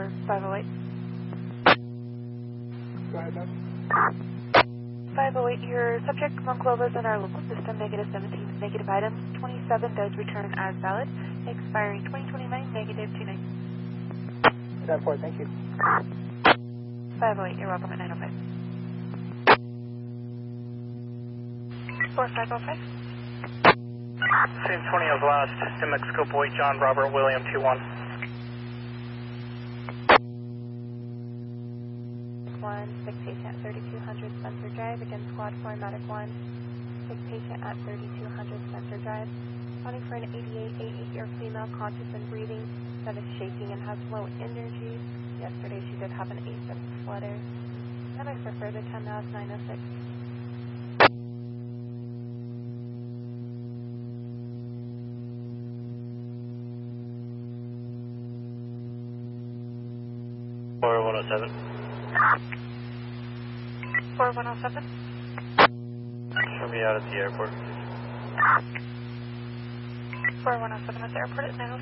for 508. Go ahead, Doug. 508, your subject Monclova is in our local system, negative 17, negative items. 27 does return as valid, expiring 2029, negative 29. 10-4, thank you. 508, you're welcome at 905. 4505. Same 20 is last. Sim Mexico Boy, John Robert William 21. 1, 6 patient at 3200 Spencer Drive, again squad 4, medic 1. 6 patient at 3200 Spencer Drive. Running for an 88-year female, conscious and breathing, that is shaking and has low energy. Yesterday she did have an AFib flutter. And I prefer the 10 now, 906. Or 107. 4107. Show me out at the airport. 4107 at the airport at 906.